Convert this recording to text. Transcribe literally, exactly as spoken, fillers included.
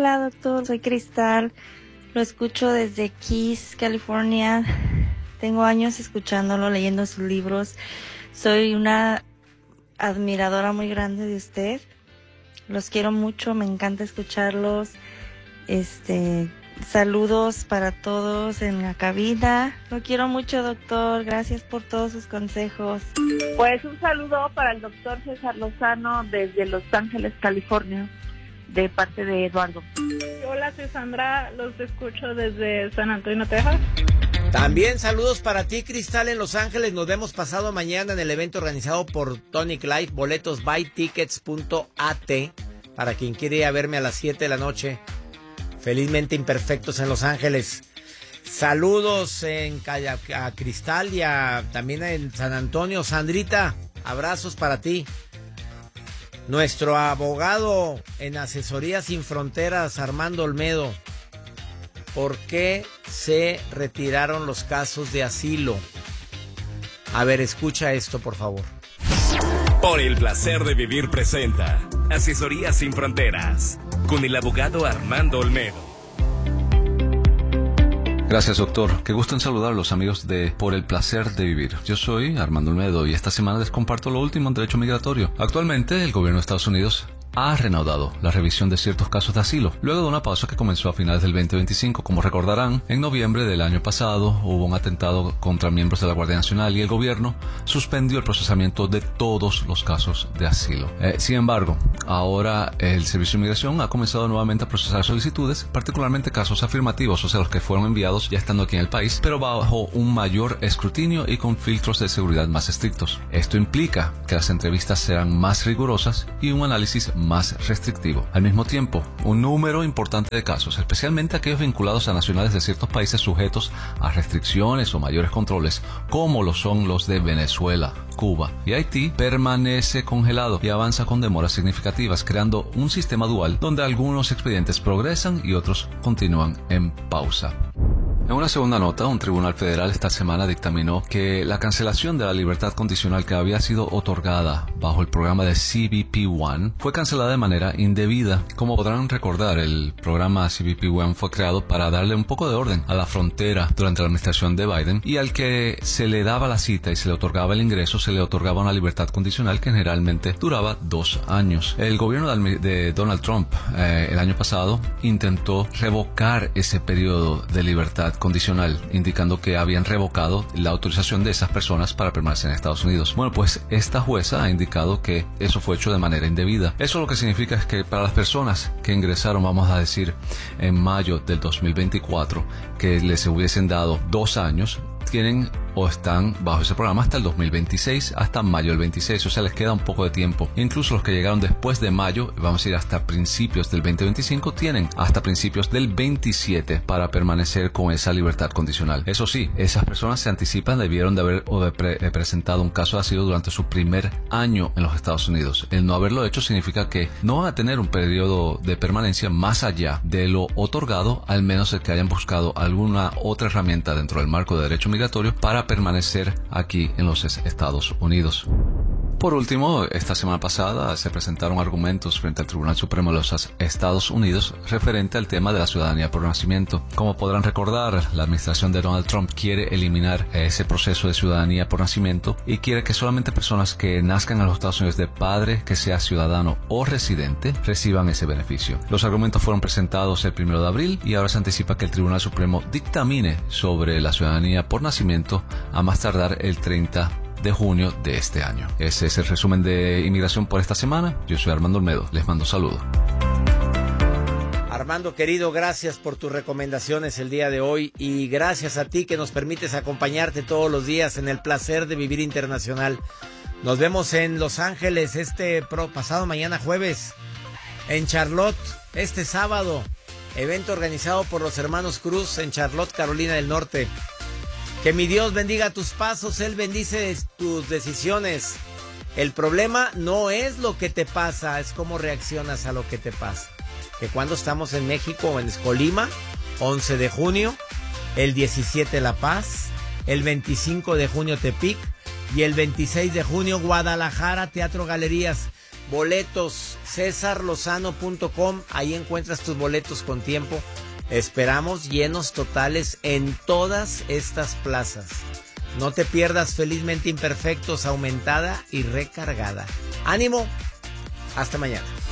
Hola, doctor, soy Cristal. Lo escucho desde Keys, California. Tengo años escuchándolo, leyendo sus libros. Soy una admiradora muy grande de usted. Los quiero mucho, me encanta escucharlos. Este, saludos para todos en la cabina. Lo quiero mucho, doctor. Gracias por todos sus consejos. Pues un saludo para el doctor César Lozano desde Los Ángeles, California, de parte de Eduardo. Hola, soy Sandra. Los escucho desde San Antonio, Texas. También saludos para ti, Cristal, en Los Ángeles. Nos vemos pasado mañana en el evento organizado por Tonic Life. Boletos buy tickets punto a t para quien quiere ir a verme a las siete de la noche. Felizmente imperfectos en Los Ángeles. Saludos en a, a Cristal y a, también en San Antonio. Sandrita, abrazos para ti. Nuestro abogado en Asesoría Sin Fronteras, Armando Olmedo. ¿Por qué se retiraron los casos de asilo? A ver, escucha esto, por favor. Por el placer de vivir presenta Asesoría Sin Fronteras con el abogado Armando Olmedo. Gracias, doctor. Qué gusto en saludarlos, amigos de Por el Placer de Vivir. Yo soy Armando Olmedo y esta semana les comparto lo último en derecho migratorio. Actualmente, el gobierno de Estados Unidos ha reanudado la revisión de ciertos casos de asilo, luego de una pausa que comenzó a finales del veinte veinticinco. Como recordarán, en noviembre del año pasado hubo un atentado contra miembros de la Guardia Nacional y el gobierno suspendió el procesamiento de todos los casos de asilo. Eh, sin embargo, ahora el Servicio de Inmigración ha comenzado nuevamente a procesar solicitudes, particularmente casos afirmativos, o sea, los que fueron enviados ya estando aquí en el país, pero bajo un mayor escrutinio y con filtros de seguridad más estrictos. Esto implica que las entrevistas serán más rigurosas y un análisis más restrictivo. Al mismo tiempo, un número importante de casos, especialmente aquellos vinculados a nacionales de ciertos países sujetos a restricciones o mayores controles, como lo son los de Venezuela, Cuba y Haití, permanece congelado y avanza con demoras significativas, creando un sistema dual donde algunos expedientes progresan y otros continúan en pausa. En una segunda nota, un tribunal federal esta semana dictaminó que la cancelación de la libertad condicional que había sido otorgada bajo el programa de C B P uno fue cancelada de manera indebida. Como podrán recordar, el programa C B P uno fue creado para darle un poco de orden a la frontera durante la administración de Biden, y al que se le daba la cita y se le otorgaba el ingreso, se le otorgaba una libertad condicional que generalmente duraba dos años. El gobierno de Donald Trump eh, el año pasado intentó revocar ese periodo de libertad condicional, indicando que habían revocado la autorización de esas personas para permanecer en Estados Unidos. Bueno, pues esta jueza ha indicado que eso fue hecho de manera indebida. Eso lo que significa es que para las personas que ingresaron, vamos a decir, en mayo del dos mil veinticuatro, que les hubiesen dado dos años, tienen o están bajo ese programa hasta el dos mil veintiséis, hasta mayo del veintiséis, o sea, les queda un poco de tiempo. Incluso los que llegaron después de mayo, vamos a ir hasta principios del veinte veinticinco, tienen hasta principios del veintisiete para permanecer con esa libertad condicional. Eso sí, esas personas se anticipan, debieron de haber o de pre- de presentado un caso de asilo durante su primer año en los Estados Unidos. El no haberlo hecho significa que no van a tener un periodo de permanencia más allá de lo otorgado, al menos el que hayan buscado alguna otra herramienta dentro del marco de derecho migratorio para permanecer aquí en los Estados Unidos. Por último, esta semana pasada se presentaron argumentos frente al Tribunal Supremo de los Estados Unidos referente al tema de la ciudadanía por nacimiento. Como podrán recordar, la administración de Donald Trump quiere eliminar ese proceso de ciudadanía por nacimiento y quiere que solamente personas que nazcan en los Estados Unidos de padre que sea ciudadano o residente reciban ese beneficio. Los argumentos fueron presentados el primero de abril y ahora se anticipa que el Tribunal Supremo dictamine sobre la ciudadanía por nacimiento a más tardar el treinta de junio de este año. Ese es el resumen de inmigración por esta semana. Yo soy Armando Olmedo. Les mando saludos. Armando, querido, gracias por tus recomendaciones el día de hoy y gracias a ti que nos permites acompañarte todos los días en el placer de vivir internacional. Nos vemos en Los Ángeles este pro, pasado mañana jueves, en Charlotte este sábado, evento organizado por los hermanos Cruz en Charlotte, Carolina del Norte. Que mi Dios bendiga tus pasos, Él bendice tus decisiones. El problema no es lo que te pasa, es cómo reaccionas a lo que te pasa. Que cuando estamos en México, en Colima, once de junio, el diecisiete La Paz, el veinticinco de junio Tepic y el veintiséis de junio Guadalajara, Teatro Galerías. boletos, cesar lozano punto com, ahí encuentras tus boletos con tiempo. Esperamos llenos totales en todas estas plazas. No te pierdas Felizmente Imperfectos aumentada y recargada. ¡Ánimo! Hasta mañana.